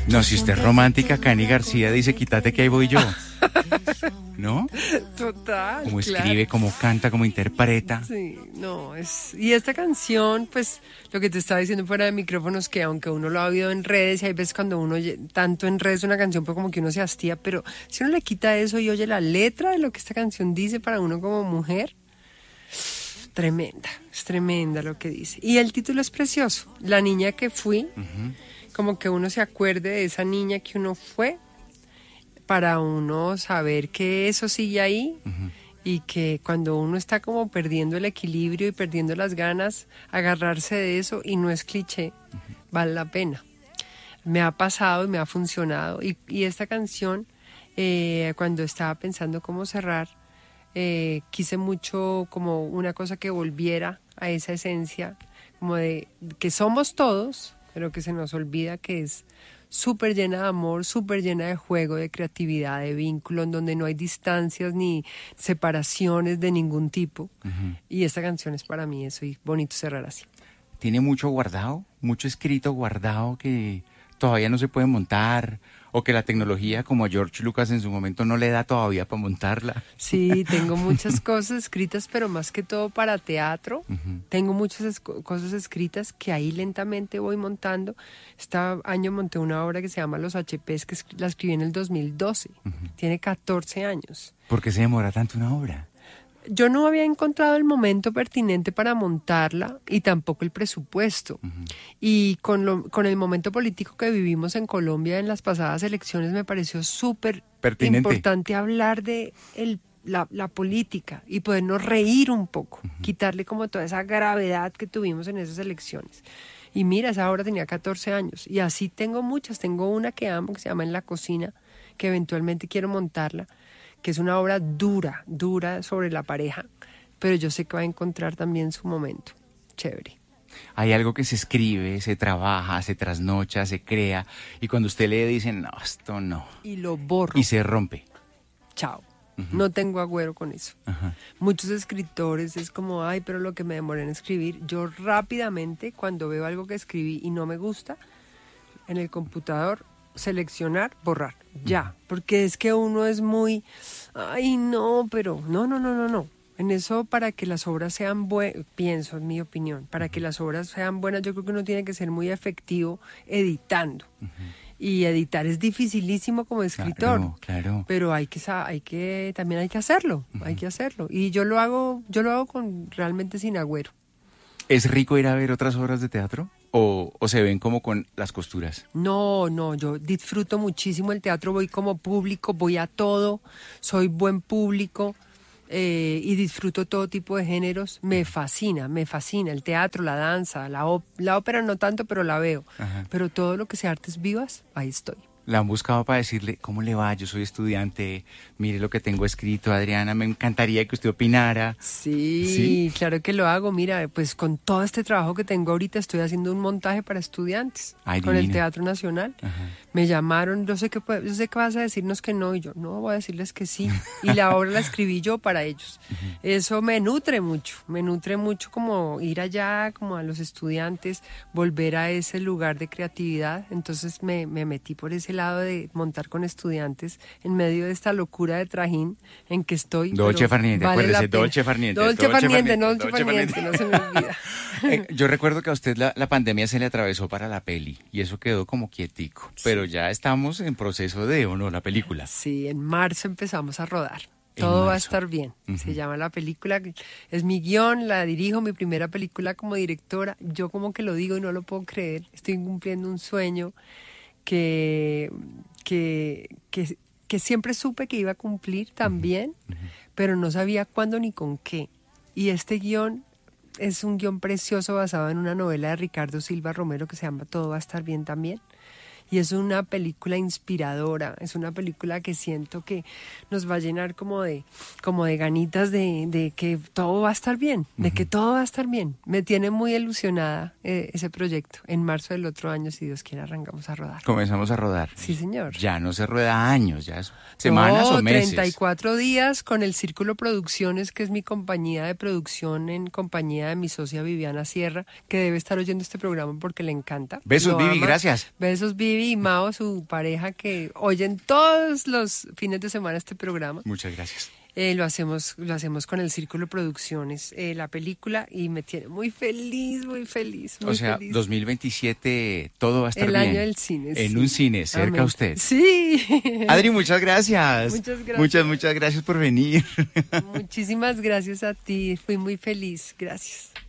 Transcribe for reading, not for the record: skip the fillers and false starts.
No, si usted es romántica, Cani García dice, quítate que ahí voy yo. ¿No? Total. Como claro. escribe, como canta, como interpreta. Sí, no, y esta canción, pues, lo que te estaba diciendo fuera de micrófonos, que aunque uno lo ha oído en redes, y hay veces cuando uno oye tanto en redes una canción, pues como que uno se hastía, pero si uno le quita eso y oye la letra de lo que esta canción dice para uno como mujer, es tremenda lo que dice. Y el título es precioso, La niña que fui, como que uno se acuerde de esa niña que uno fue, para uno saber que eso sigue ahí y que cuando uno está como perdiendo el equilibrio y perdiendo las ganas, agarrarse de eso, y no es cliché, vale la pena. Me ha pasado y me ha funcionado. Y esta canción, cuando estaba pensando cómo cerrar, quise mucho como una cosa que volviera a esa esencia, como de que somos todos, pero que se nos olvida que es súper llena de amor, súper llena de juego, de creatividad, de vínculo, en donde no hay distancias ni separaciones de ningún tipo. Y esta canción es para mí eso, y bonito cerrar así. Tiene mucho guardado, mucho escrito guardado que todavía no se puede montar, o que la tecnología, como a George Lucas en su momento, no le da todavía para montarla. Sí, tengo muchas cosas escritas, pero más que todo para teatro. Tengo muchas cosas escritas que ahí lentamente voy montando. Este año monté una obra que se llama Los HPs, que la escribí en el 2012. Tiene 14 años. ¿Por qué se demora tanto una obra? Yo no había encontrado el momento pertinente para montarla y tampoco el presupuesto. Y con el momento político que vivimos en Colombia en las pasadas elecciones, me pareció súper importante hablar de la política y podernos reír un poco, quitarle como toda esa gravedad que tuvimos en esas elecciones. Y mira, esa obra tenía 14 años y así tengo muchas. Tengo una que amo, que se llama En la cocina, que eventualmente quiero montarla, que es una obra dura sobre la pareja, pero yo sé que va a encontrar también su momento. Chévere. Hay algo que se escribe, se trabaja, se trasnocha, se crea, y cuando usted lee dicen, no, esto no. Y lo borro. Y se rompe. Chao. No tengo agüero con eso. Muchos escritores es como, ay, pero lo que me demoré en escribir. Yo rápidamente, cuando veo algo que escribí y no me gusta, en el computador, seleccionar, borrar, ya, porque es que uno es muy, ay no, pero no. En eso, para que las obras sean buenas, pienso, en mi opinión, para que las obras sean buenas, yo creo que uno tiene que ser muy efectivo editando. Y editar es dificilísimo como escritor, claro. pero también hay que hacerlo, Y yo lo hago realmente sin agüero. ¿Es rico ir a ver otras obras de teatro? ¿O se ven como con las costuras? No, yo disfruto muchísimo el teatro, voy como público, voy a todo, soy buen público y disfruto todo tipo de géneros. Me fascina el teatro, la danza, la ópera no tanto, pero la veo. Pero todo lo que sea artes vivas, ahí estoy. La han buscado para decirle, ¿cómo le va? Yo soy estudiante, mire lo que tengo escrito, Adriana, me encantaría que usted opinara. Sí, claro que lo hago. Mira, pues con todo este trabajo que tengo ahorita, estoy haciendo un montaje para estudiantes con el Teatro Nacional. Me llamaron, yo sé que vas a decirnos que no, y yo, no, voy a decirles que sí. Y la obra la escribí yo para ellos. Eso me nutre mucho como ir allá, como a los estudiantes, volver a ese lugar de creatividad. Entonces me metí por ese lado de montar con estudiantes en medio de esta locura de trajín en que estoy. Dolce Farniente, acuérdese, Dolce Farniente, no se me olvida. Yo recuerdo que a usted la pandemia se le atravesó para la peli y eso quedó como quietico, pero ya estamos en proceso de, ¿o no, la película? Sí, en marzo empezamos a rodar. Todo va a estar bien. Se llama la película, es mi guión, la dirijo, mi primera película como directora. Yo como que lo digo y no lo puedo creer. Estoy cumpliendo un sueño que siempre supe que iba a cumplir también, pero no sabía cuándo ni con qué. Y este guión es un guión precioso basado en una novela de Ricardo Silva Romero que se llama Todo va a estar bien también. Y es una película inspiradora, es una película que siento que nos va a llenar como de ganitas de que todo va a estar bien, de que todo va a estar bien. Me tiene muy ilusionada ese proyecto. En marzo del otro año, si Dios quiere, arrancamos a rodar. Comenzamos a rodar. Sí, señor. Ya no se rueda años, ya es semanas o meses. 34 días con el Círculo Producciones, que es mi compañía de producción en compañía de mi socia Viviana Sierra, que debe estar oyendo este programa porque le encanta. Besos, Vivi, gracias. Besos, Vivi. Vivi y Mao, su pareja, que oyen todos los fines de semana este programa. Muchas gracias. Lo hacemos con el Círculo Producciones, la película, y me tiene muy feliz, muy feliz. Muy o sea, feliz. 2027 todo va a estar el bien. El año del cine. En sí. un cine, cerca Amén. a usted. Sí. Adri, muchas gracias. Muchas gracias. Muchas gracias por venir. Muchísimas gracias a ti, fui muy feliz, gracias.